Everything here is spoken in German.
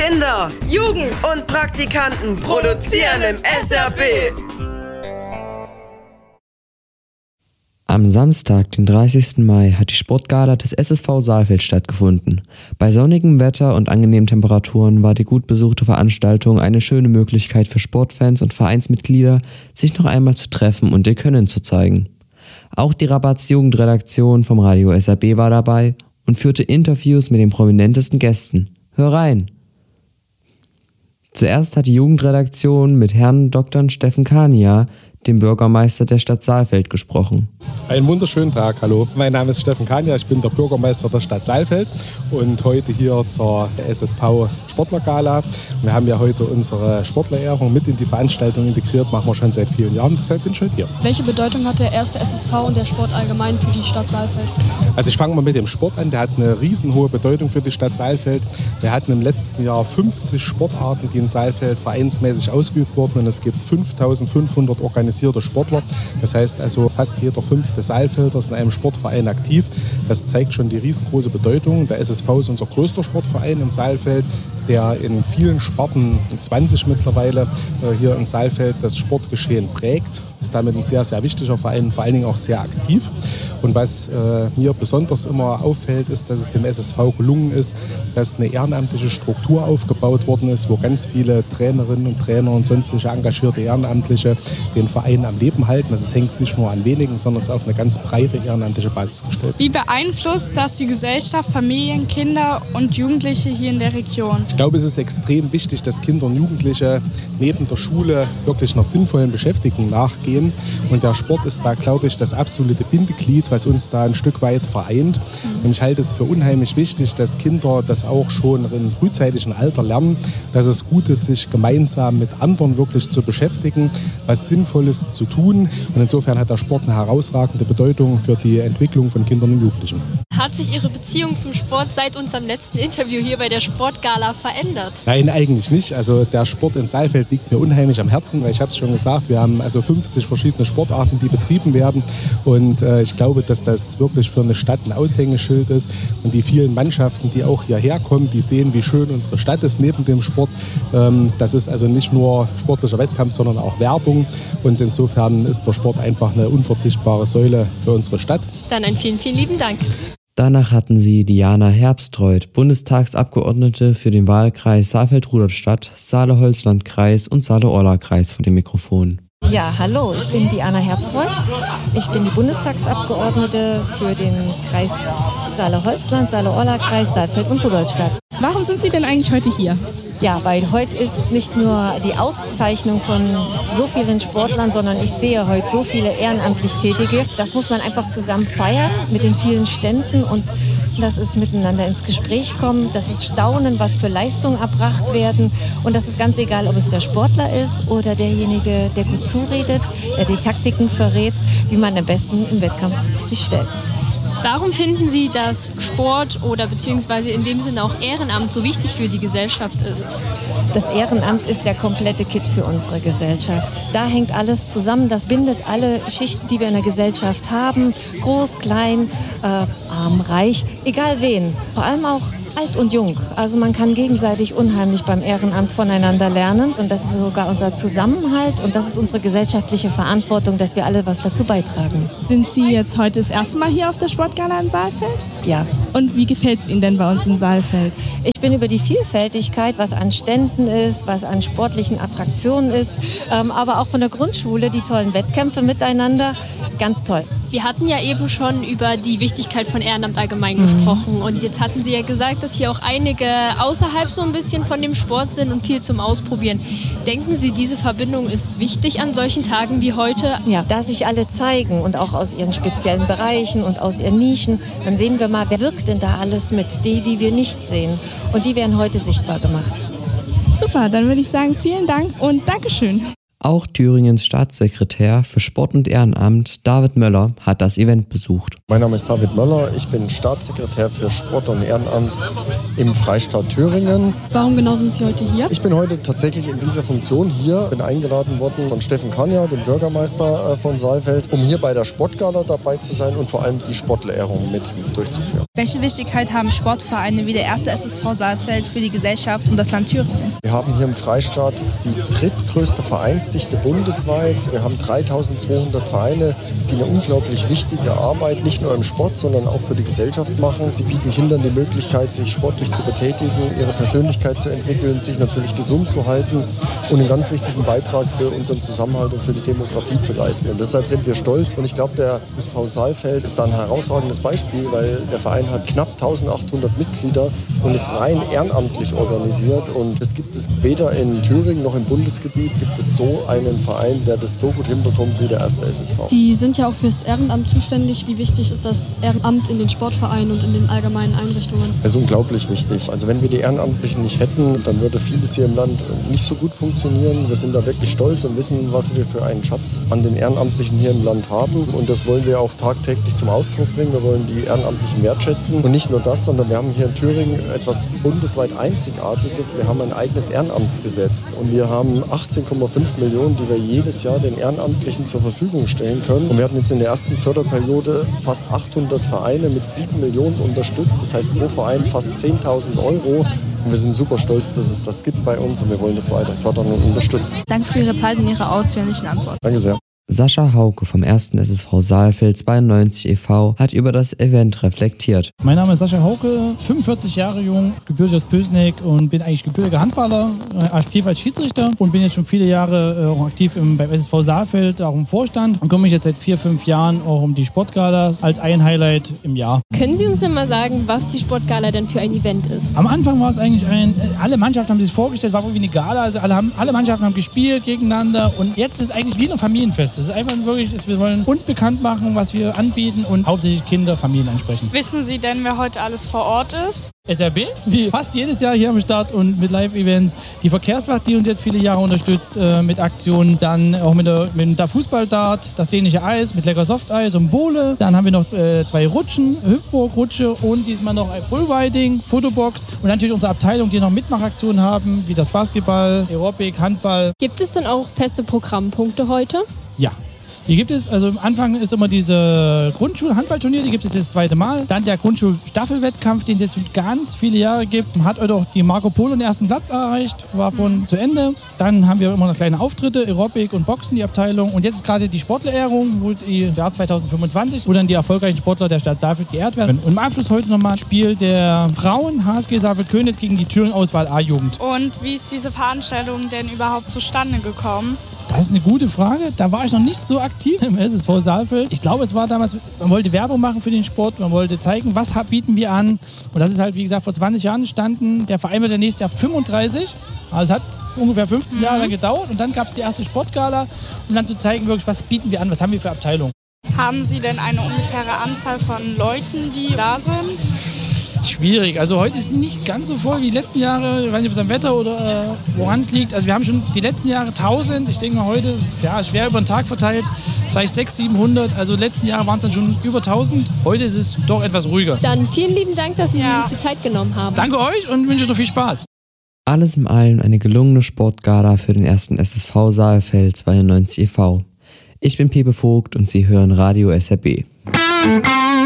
Kinder, Jugend und Praktikanten produzieren im SRB. Am Samstag, den 30. Mai, hat die Sportgala des SSV Saalfeld stattgefunden. Bei sonnigem Wetter und angenehmen Temperaturen war die gut besuchte Veranstaltung eine schöne Möglichkeit für Sportfans und Vereinsmitglieder, sich noch einmal zu treffen und ihr Können zu zeigen. Auch die Rabatz-Jugendredaktion vom Radio SRB war dabei und führte Interviews mit den prominentesten Gästen. Hör rein! Zuerst hat die Jugendredaktion mit Herrn Dr. Steffen Kania, dem Bürgermeister der Stadt Saalfeld, gesprochen. Einen wunderschönen Tag, hallo. Mein Name ist Steffen Kania, ich bin der Bürgermeister der Stadt Saalfeld und heute hier zur SSV Sportlergala. Wir haben ja heute unsere Sportlerehrung mit in die Veranstaltung integriert, machen wir schon seit vielen Jahren, deshalb bin ich heute hier. Welche Bedeutung hat der erste SSV und der Sport allgemein für die Stadt Saalfeld? Also ich fange mal mit dem Sport an, der hat eine riesenhohe Bedeutung für die Stadt Saalfeld. Wir hatten im letzten Jahr 50 Sportarten, die in Saalfeld vereinsmäßig ausgeübt wurden und es gibt 5.500 organisierte Sportler. Das heißt also, fast jeder 5. Saalfelder ist in einem Sportverein aktiv. Das zeigt schon die riesengroße Bedeutung. Der SSV ist unser größter Sportverein in Saalfeld, der in vielen Sparten, 20 mittlerweile, hier in Saalfeld das Sportgeschehen prägt. Ist damit ein sehr, sehr wichtiger Verein, vor allen Dingen auch sehr aktiv. Und was mir besonders immer auffällt, ist, dass es dem SSV gelungen ist, dass eine ehrenamtliche Struktur aufgebaut worden ist, wo ganz viele Trainerinnen und Trainer und sonstige engagierte Ehrenamtliche den Verein am Leben halten. Also es hängt nicht nur an wenigen, sondern es ist auf eine ganz breite ehrenamtliche Basis gestellt. Wie beeinflusst das die Gesellschaft, Familien, Kinder und Jugendliche hier in der Region? Ich glaube, es ist extrem wichtig, dass Kinder und Jugendliche neben der Schule wirklich einer sinnvollen Beschäftigung nachgehen. Und der Sport ist da, glaube ich, das absolute Bindeglied, was uns da ein Stück weit vereint. Und ich halte es für unheimlich wichtig, dass Kinder das auch schon im frühzeitigen Alter lernen, dass es gut ist, sich gemeinsam mit anderen wirklich zu beschäftigen, was Sinnvolles zu tun. Und insofern hat der Sport eine herausragende Bedeutung für die Entwicklung von Kindern und Jugendlichen. Hat sich Ihre Beziehung zum Sport seit unserem letzten Interview hier bei der Sportgala verändert? Nein, eigentlich nicht. Also der Sport in Saalfeld liegt mir unheimlich am Herzen, weil ich habe es schon gesagt, wir haben also 50 verschiedene Sportarten, die betrieben werden. Und ich glaube, dass das wirklich für eine Stadt ein Aushängeschild ist. Und die vielen Mannschaften, die auch hierher kommen, die sehen, wie schön unsere Stadt ist neben dem Sport. Das ist also nicht nur sportlicher Wettkampf, sondern auch Werbung. Und insofern ist der Sport einfach eine unverzichtbare Säule für unsere Stadt. Dann einen vielen, vielen lieben Dank. Danach hatten sie Diana Herbstreuth, Bundestagsabgeordnete für den Wahlkreis Saalfeld-Rudolstadt, Saale-Holzland-Kreis und Saale-Orla-Kreis vor dem Mikrofon. Ja, hallo, ich bin Diana Herbstreuth. Ich bin die Bundestagsabgeordnete für den Kreis Saale-Holzland, Saale-Orla-Kreis, Saalfeld und Rudolstadt. Warum sind Sie denn eigentlich heute hier? Ja, weil heute ist nicht nur die Auszeichnung von so vielen Sportlern, sondern ich sehe heute so viele ehrenamtlich Tätige. Das muss man einfach zusammen feiern mit den vielen Ständen und das ist miteinander ins Gespräch kommen, das ist Staunen, was für Leistungen erbracht werden und das ist ganz egal, ob es der Sportler ist oder derjenige, der gut zuredet, der die Taktiken verrät, wie man am besten im Wettkampf sich stellt. Warum finden Sie, dass Sport oder beziehungsweise in dem Sinne auch Ehrenamt so wichtig für die Gesellschaft ist? Das Ehrenamt ist der komplette Kit für unsere Gesellschaft. Da hängt alles zusammen, das bindet alle Schichten, die wir in der Gesellschaft haben, groß, klein, arm, reich, egal wen, vor allem auch alt und jung. Also man kann gegenseitig unheimlich beim Ehrenamt voneinander lernen und das ist sogar unser Zusammenhalt und das ist unsere gesellschaftliche Verantwortung, dass wir alle was dazu beitragen. Sind Sie jetzt heute das erste Mal hier auf der Sportgala in Saalfeld? Ja. Und wie gefällt es Ihnen denn bei uns in Saalfeld? Ich bin über die Vielfältigkeit, was an Ständen ist, was an sportlichen Attraktionen ist, aber auch von der Grundschule, die tollen Wettkämpfe miteinander, ganz toll. Wir hatten ja eben schon über die Wichtigkeit von Ehrenamt allgemein gesprochen und jetzt hatten Sie ja gesagt, dass hier auch einige außerhalb so ein bisschen von dem Sport sind und viel zum Ausprobieren. Denken Sie, diese Verbindung ist wichtig an solchen Tagen wie heute? Ja, da sich alle zeigen und auch aus ihren speziellen Bereichen und aus ihren Nischen, dann sehen wir mal, wer wirkt denn da alles mit, die wir nicht sehen. Und die werden heute sichtbar gemacht. Super, dann würde ich sagen, vielen Dank und Dankeschön. Auch Thüringens Staatssekretär für Sport und Ehrenamt, David Möller, hat das Event besucht. Mein Name ist David Möller, ich bin Staatssekretär für Sport und Ehrenamt im Freistaat Thüringen. Warum genau sind Sie heute hier? Ich bin heute tatsächlich in dieser Funktion hier, bin eingeladen worden von Steffen Kanja, dem Bürgermeister von Saalfeld, um hier bei der Sportgala dabei zu sein und vor allem die Sportlehrung mit durchzuführen. Welche Wichtigkeit haben Sportvereine wie der 1. SSV Saalfeld für die Gesellschaft und das Land Thüringen? Wir haben hier im Freistaat die drittgrößte Vereinsdichte bundesweit. Wir haben 3200 Vereine, die eine unglaublich wichtige Arbeit nicht nur im Sport, sondern auch für die Gesellschaft machen. Sie bieten Kindern die Möglichkeit, sich sportlich zu betätigen, ihre Persönlichkeit zu entwickeln, sich natürlich gesund zu halten und einen ganz wichtigen Beitrag für unseren Zusammenhalt und für die Demokratie zu leisten. Und deshalb sind wir stolz. Und ich glaube, der SV Saalfeld ist da ein herausragendes Beispiel, weil der Verein hat knapp 1800 Mitglieder und ist rein ehrenamtlich organisiert. Und es gibt es weder in Thüringen noch im Bundesgebiet gibt es so einen Verein, der das so gut hinbekommt wie der 1. SSV. Sie sind ja auch fürs Ehrenamt zuständig. Wie wichtig ist das Ehrenamt in den Sportvereinen und in den allgemeinen Einrichtungen? Es ist unglaublich wichtig. Also wenn wir die Ehrenamtlichen nicht hätten, dann würde vieles hier im Land nicht so gut funktionieren. Wir sind da wirklich stolz und wissen, was wir für einen Schatz an den Ehrenamtlichen hier im Land haben. Und das wollen wir auch tagtäglich zum Ausdruck bringen. Wir wollen die Ehrenamtlichen wertschätzen. Und nicht nur das, sondern wir haben hier in Thüringen etwas bundesweit Einzigartiges. Wir haben ein eigenes Ehrenamtsgesetz. Und wir haben 18,5 Millionen, die wir jedes Jahr den Ehrenamtlichen zur Verfügung stellen können. Und wir hatten jetzt in der ersten Förderperiode fast 800 Vereine mit 7 Millionen unterstützt. Das heißt pro Verein fast 10.000 Euro. Und wir sind super stolz, dass es das gibt bei uns und wir wollen das weiter fördern und unterstützen. Danke für Ihre Zeit und Ihre ausführlichen Antworten. Danke sehr. Sascha Hauke vom 1. SSV Saalfeld 92 e.V. hat über das Event reflektiert. Mein Name ist Sascha Hauke, 45 Jahre jung, gebürtig aus Pößneck und bin eigentlich gebürtiger Handballer, aktiv als Schiedsrichter und bin jetzt schon viele Jahre auch aktiv beim SSV Saalfeld, auch im Vorstand und kümmere mich jetzt seit 4-5 Jahren auch um die Sportgala als ein Highlight im Jahr. Können Sie uns denn mal sagen, was die Sportgala denn für ein Event ist? Am Anfang war es eigentlich alle Mannschaften haben sich vorgestellt, es war irgendwie eine Gala, also alle Mannschaften haben gespielt gegeneinander und jetzt ist es eigentlich wie ein Familienfest. Es ist einfach wirklich, wir wollen uns bekannt machen, was wir anbieten und hauptsächlich Kinder, Familien ansprechen. Wissen Sie denn, wer heute alles vor Ort ist? SRB, die fast jedes Jahr hier am Start und mit Live-Events. Die Verkehrswacht, die uns jetzt viele Jahre unterstützt mit Aktionen. Dann auch mit der Fußballdart, das dänische Eis mit lecker Softeis und Bowle. Dann haben wir noch 2 Rutschen, Hüpfburg-Rutsche und diesmal noch ein Bullriding, Fotobox. Und natürlich unsere Abteilung, die noch Mitmachaktionen haben, wie das Basketball, Aerobic, Handball. Gibt es denn auch feste Programmpunkte heute? Ja. Hier gibt es, also am Anfang ist immer diese Grundschul-Handballturnier, die gibt es jetzt das zweite Mal. Dann der Grundschul-Staffelwettkampf, den es jetzt schon ganz viele Jahre gibt. Hat heute auch die Marco Polo den ersten Platz erreicht, war von zu Ende. Dann haben wir immer noch kleine Auftritte, Aerobic und Boxen, die Abteilung. Und jetzt ist gerade die Sportlehrung, wo im Jahr 2025, wo dann die erfolgreichen Sportler der Stadt Saalfeld geehrt werden. Und im Abschluss heute nochmal Spiel der Frauen HSG Saalfeld-Köniz gegen die Thüringen-Auswahl A-Jugend. Und wie ist diese Veranstaltung denn überhaupt zustande gekommen? Das ist eine gute Frage. Da war ich noch nicht so aktiv im SSV Saalfeld. Ich glaube, es war damals, man wollte Werbung machen für den Sport, man wollte zeigen, was bieten wir an. Und das ist halt, wie gesagt, vor 20 Jahren entstanden. Der Verein wird ja nächstes Jahr 35. Also es hat ungefähr 15 Jahre gedauert. Und dann gab es die erste Sportgala, um dann zu zeigen, wirklich, was bieten wir an, was haben wir für Abteilungen. Haben Sie denn eine ungefähre Anzahl von Leuten, die da sind? Schwierig. Also heute ist nicht ganz so voll wie die letzten Jahre. Ich weiß nicht, ob es am Wetter oder woran es liegt. Also wir haben schon die letzten Jahre 1000. Ich denke mal heute, ja, schwer über den Tag verteilt, vielleicht 600, 700. Also letzten Jahre waren es dann schon über 1000. Heute ist es doch etwas ruhiger. Dann vielen lieben Dank, dass Sie sich die Zeit genommen haben. Danke euch und wünsche noch viel Spaß. Alles in allem eine gelungene Sportgala für den 1. SSV Saalfeld 92 e.V. Ich bin Pepe Vogt und Sie hören Radio SRB.